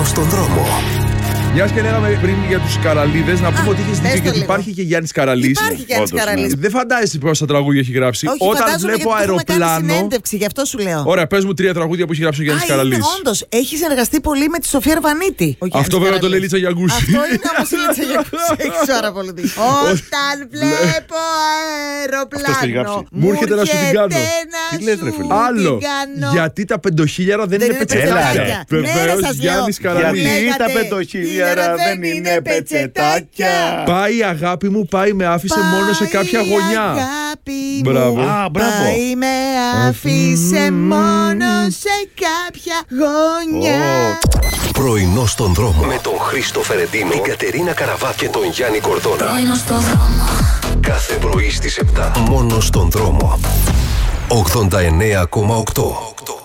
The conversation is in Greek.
Πρωινό στον δρόμο. Μια και λέγαμε πριν για τους Καραλίδες, να πούμε ότι έχει δίκιο γιατί υπάρχει και Γιάννης Καραλής. Υπάρχει Γιάννης Καραλής. Δεν φαντάζεσαι πόσα τραγούδια έχει γράψει. Όχι, όταν βλέπω αεροπλάνο. Κάνει συνέντευξη, γι' αυτό σου λέω. Ωραία, πες μου 3 τραγούδια που έχει γράψει ο Γιάννης Καραλής. Όντως, έχει συνεργαστεί πολύ με τη Σοφία Αρβανίτη. Αυτό βέβαια το λέει Λίτσα Γιαγκούση. Αυτό είναι όμως η Λίτσα Γιαγκούση. Έχει πάρα πολύ δίκιο. Όταν βλέπω αεροπλάνο. Μου έρχεται να σου την κάνω. Τι λες, ρε φίλε? Άλλο. Γιατί τα 5.000 δεν είναι πετσετάκια. Βεβαίως Γιάννης Καραλής. Γιατί τα 5.000 δεν είναι πετσετάκια. Πάει η αγάπη μου, πάει με άφησε μόνο σε κάποια γωνιά. Μπράβο. Μπράβο. Πάει με άφησε μόνο σε κάποια γωνιά. Πρωινό στον δρόμο. Με τον Χρήστο Φερεντίνο, την Κατερίνα Καραβά και τον Γιάννη Κορδόνα. Πρωινό στον δρόμο. Κάθε πρωί στις 7. Μόνο στον δρόμο. 89,8.